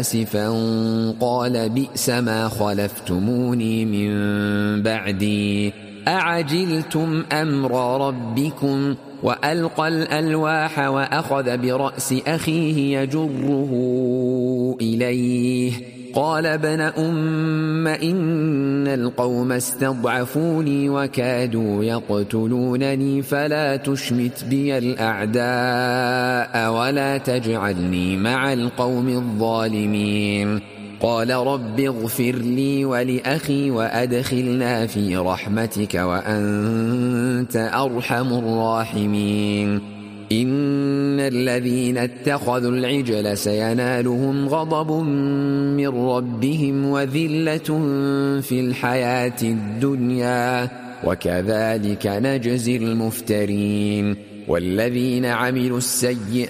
آسفا قال بئس ما خلفتموني من بعدي أعجلتم أمر ربكم وألقى الألواح وأخذ برأس أخيه يجره إليه قال ابن أم إن القوم استضعفوني وكادوا يقتلونني فلا تشمت بي الأعداء ولا تجعلني مع القوم الظالمين قال رب اغفر لي ولأخي وأدخلنا في رحمتك وأنت أرحم الراحمين إن الذين اتخذوا العجل سينالهم غضب من ربهم وذلة في الحياة الدنيا وكذلك نجزي المفترين والذين عملوا السيئات